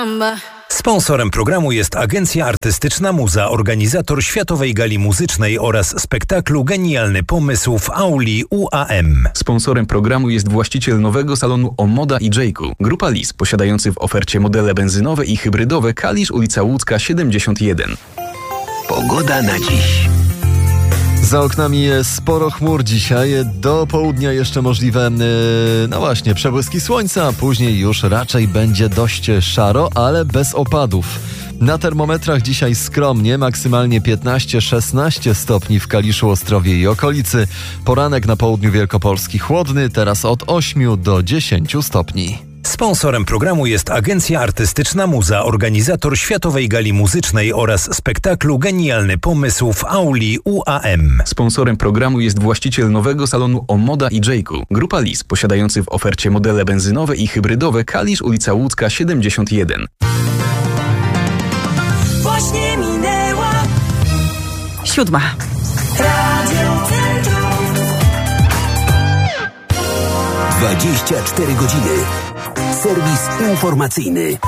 number. Sponsorem programu jest Agencja Artystyczna Muza, organizator Światowej Gali Muzycznej oraz spektaklu Genialny Pomysł w auli UAM. Sponsorem programu jest właściciel nowego salonu Omoda i Jayku. Grupa Lis, posiadający w ofercie modele benzynowe i hybrydowe. Kalisz, ulica Łódzka 71. Pogoda na dziś. Za oknami jest sporo chmur dzisiaj. Do południa jeszcze możliwe, przebłyski słońca. Później już raczej będzie dość szaro, ale bez opadów. Na termometrach dzisiaj skromnie, maksymalnie 15-16 stopni w Kaliszu, Ostrowie i okolicy. Poranek na południu Wielkopolski chłodny, teraz od 8 do 10 stopni. Sponsorem programu jest Agencja Artystyczna Muza, organizator Światowej Gali Muzycznej oraz spektaklu Genialny Pomysł w auli UAM. Sponsorem programu jest właściciel nowego salonu Omoda i Jayku. Grupa Lis, posiadający w ofercie modele benzynowe i hybrydowe. Kalisz, ulica Łódzka 71. Właśnie minęła 7. Radio Centrum. 24 godziny. Serwis informacyjny.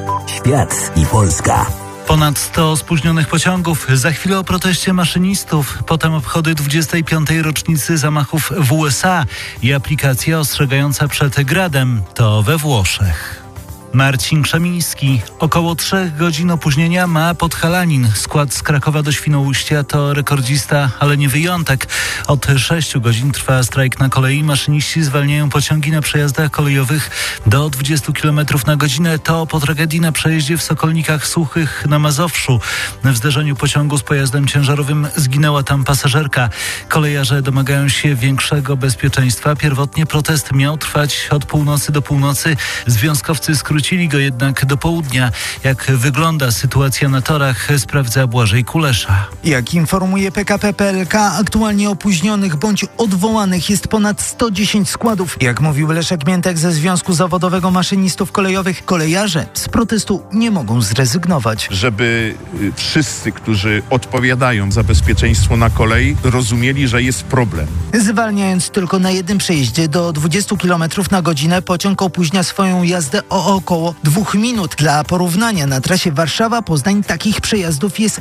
Świat i Polska. Ponad 100 spóźnionych pociągów, za chwilę o proteście maszynistów, potem obchody 25. rocznicy zamachów w USA i aplikacja ostrzegająca przed gradem, to we Włoszech. Marcin Krzemiński. Około 3 godzin opóźnienia ma Podhalanin. Skład z Krakowa do Świnoujścia to rekordzista, ale nie wyjątek. Od 6 godzin trwa strajk na kolei. Maszyniści zwalniają pociągi na przejazdach kolejowych do 20 km na godzinę. To po tragedii na przejeździe w Sokolnikach Suchych na Mazowszu. W zderzeniu pociągu z pojazdem ciężarowym zginęła tam pasażerka. Kolejarze domagają się większego bezpieczeństwa. Pierwotnie protest miał trwać od północy do północy. Związkowcy skrócili go jednak do południa. Jak wygląda sytuacja na torach, sprawdza Błażej Kulesza. Jak informuje PKP PLK, aktualnie opóźnionych bądź odwołanych jest ponad 110 składów. Jak mówił Leszek Miętek ze Związku Zawodowego Maszynistów Kolejowych, kolejarze z protestu nie mogą zrezygnować. Żeby wszyscy, którzy odpowiadają za bezpieczeństwo na kolei, rozumieli, że jest problem. Zwalniając tylko na jednym przejeździe do 20 km na godzinę, pociąg opóźnia swoją jazdę o około 2 minut. Dla porównania, na trasie Warszawa-Poznań takich przejazdów jest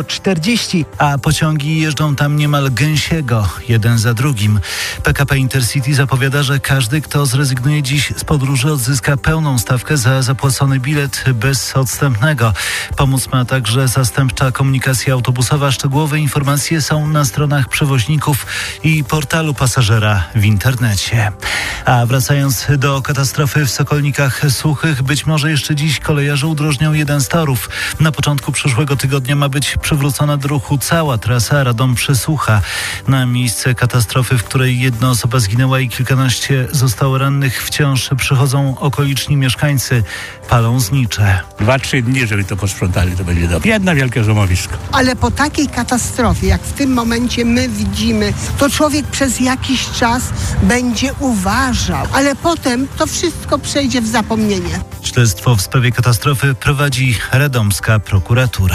140. A pociągi jeżdżą tam niemal gęsiego, jeden za drugim. PKP Intercity zapowiada, że każdy, kto zrezygnuje dziś z podróży, odzyska pełną stawkę za zapłacony bilet bez odstępnego. Pomóc ma także zastępcza komunikacja autobusowa. Szczegółowe informacje są na stronach przewoźników i portalu pasażera w internecie. A wracając do katastrofy w Sokolnikach Suchych, być może jeszcze dziś kolejarze udrożnią jeden z torów. Na początku przyszłego tygodnia ma być przywrócona do ruchu cała trasa Radom-Przysłucha. Na miejsce katastrofy, w której jedna osoba zginęła i kilkanaście zostało rannych, wciąż przychodzą okoliczni mieszkańcy. Palą znicze. 2-3 dni, żeby to posprzątali, to będzie dobrze. Jedno wielkie złomowisko. Ale po takiej katastrofie, jak w tym momencie my widzimy, to człowiek przez jakiś czas będzie uważał, ale potem to wszystko przejdzie w zapomnienie. Śledztwo w sprawie katastrofy prowadzi radomska prokuratura.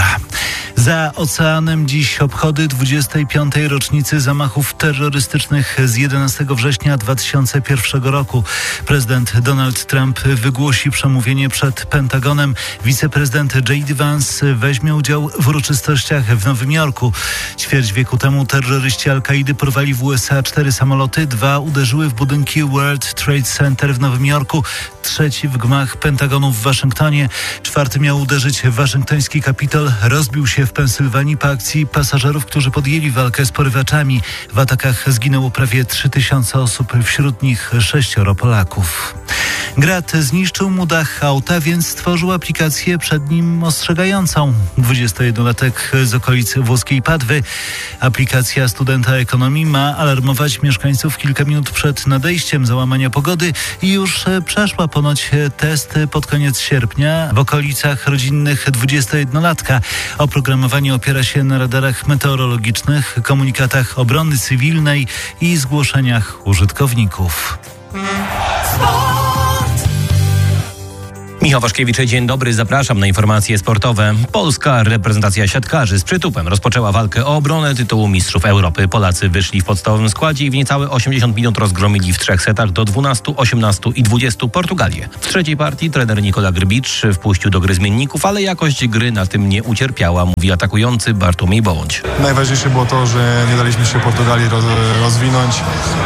Za oceanem dziś obchody 25. rocznicy zamachów terrorystycznych z 11 września 2001 roku. Prezydent Donald Trump wygłosi przemówienie przed Pentagonem. Wiceprezydent J.D. Vance weźmie udział w uroczystościach w Nowym Jorku. Ćwierć wieku temu terroryści Al-Kaidy porwali w USA 4 samoloty. 2 uderzyły w budynki World Trade Center w Nowym Jorku. 3 w gmach Pentagonu w Waszyngtonie. 4 miał uderzyć w waszyngtoński Kapitol. Rozbił się w Pensylwanii po akcji pasażerów, którzy podjęli walkę z porywaczami. W atakach zginęło prawie 3000 osób, wśród nich 6 Polaków. Grad zniszczył mu dach auta, więc stworzył aplikację przed nim ostrzegającą. 21-latek z okolic włoskiej Padwy. Aplikacja studenta ekonomii ma alarmować mieszkańców kilka minut przed nadejściem załamania pogody i już przeszła ponoć test pod koniec sierpnia w okolicach rodzinnych 21-latka. Oprogramowanie opiera się na radarach meteorologicznych, komunikatach obrony cywilnej i zgłoszeniach użytkowników. Michał Waszkiewicz, dzień dobry, zapraszam na informacje sportowe. Polska reprezentacja siatkarzy z przytupem rozpoczęła walkę o obronę tytułu Mistrzów Europy. Polacy wyszli w podstawowym składzie i w niecałe 80 minut rozgromili w 3 setach do 12, 18 i 20 Portugalię. W trzeciej partii trener Nikola Grbicz wpuścił do gry zmienników, ale jakość gry na tym nie ucierpiała, mówi atakujący Bartłomiej Bołądź. Najważniejsze było to, że nie daliśmy się Portugalii rozwinąć.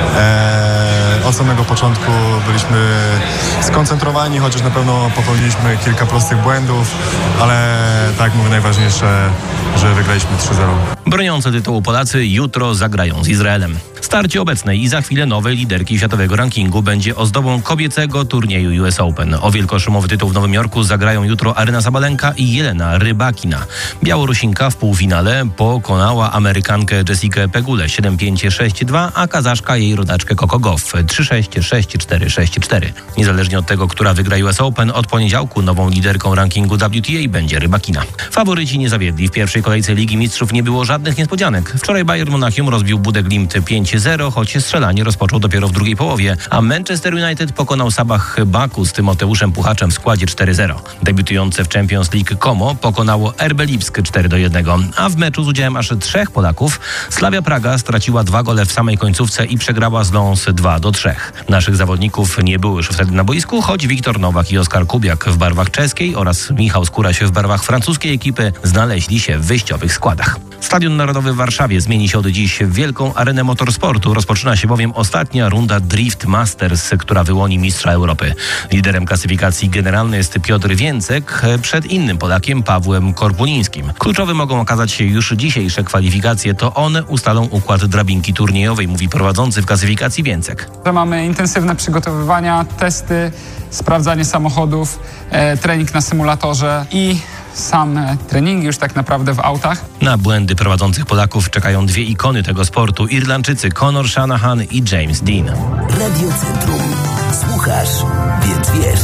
Od samego początku byliśmy skoncentrowani, chociaż na pewno popełniliśmy kilka prostych błędów, ale tak jak mówię, najważniejsze, że wygraliśmy 3-0. Broniące tytułu Polacy jutro zagrają z Izraelem. Starcie obecnej i za chwilę nowej liderki światowego rankingu będzie ozdobą kobiecego turnieju US Open. O wielkoszumowy tytuł w Nowym Jorku zagrają jutro Aryna Sabalenka i Jelena Rybakina. Białorusinka w półfinale pokonała Amerykankę Jessikę Pegulę 7-5, 6-2, a Kazaszka jej rodaczkę Coco Gauff 3-6, 6-4, 6-4. Niezależnie od tego, która wygra US Open, od poniedziałku nową liderką rankingu WTA będzie Rybakina. Faworyci nie zawiedli. W pierwszej kolejce Ligi Mistrzów nie było żadnych niespodzianek. Wczoraj Bayern Monachium rozbił Budę Glimt 5-0, choć strzelanie rozpoczął dopiero w drugiej połowie, a Manchester United pokonał Sabah Baku z Tymoteuszem Puchaczem w składzie 4-0. Debiutujące w Champions League Como pokonało RB Lipsk 4-1, a w meczu z udziałem aż 3 Polaków Slavia Praga straciła 2 gole w samej końcówce i przegrała z Lens 2-3. Naszych zawodników nie było już wtedy na boisku, choć Wiktor Nowak i Oskar Kubiak w barwach czeskiej oraz Michał Skóraś w barwach francuskiej ekipy znaleźli się w wyjściowych składach. Stadion Narodowy w Warszawie zmieni się od dziś w wielką arenę motorsportu. Rozpoczyna się bowiem ostatnia runda Drift Masters, która wyłoni mistrza Europy. Liderem klasyfikacji generalnej jest Piotr Więcek przed innym Polakiem Pawłem Korpulińskim. Kluczowe mogą okazać się już dzisiejsze kwalifikacje. To one ustalą układ drabinki turniejowej, mówi prowadzący w klasyfikacji Więcek. Mamy intensywne przygotowywania, testy, sprawdzanie samochodów, trening na symulatorze i same treningi już tak naprawdę w autach. Na błędy prowadzących Polaków czekają 2 ikony tego sportu, Irlandczycy Conor Shanahan i James Dean. Radio Centrum. Słuchasz, więc wiesz.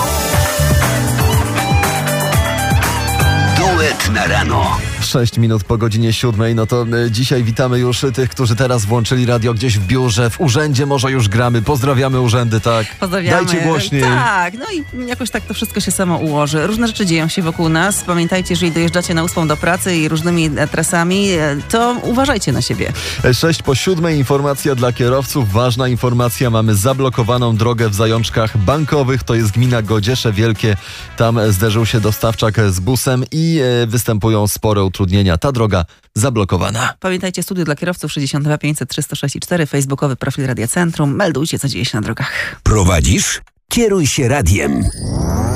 Duet na rano. 6 minut po godzinie 7. No to dzisiaj witamy już tych, którzy teraz włączyli radio gdzieś w biurze, w urzędzie może już gramy. Pozdrawiamy urzędy, tak? Pozdrawiamy. Dajcie głośniej. Tak, no i jakoś tak to wszystko się samo ułoży. Różne rzeczy dzieją się wokół nas. Pamiętajcie, jeżeli dojeżdżacie na 8 do pracy i różnymi trasami, to uważajcie na siebie. 6 po 7. Informacja dla kierowców. Ważna informacja. Mamy zablokowaną drogę w zajączkach bankowych. To jest gmina Godziesze Wielkie. Tam zderzył się dostawczak z busem i występują spore utrudnienia. Ta droga zablokowana. Pamiętajcie, studio dla kierowców 62 500 306 4, facebookowy profil Radia Centrum. Meldujcie, co dzieje się na drogach. Prowadzisz? Kieruj się radiem.